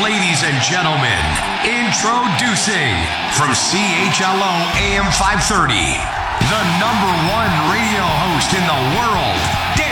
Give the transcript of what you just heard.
Ladies and gentlemen, introducing from CHLO AM 530, the #1 radio host in the world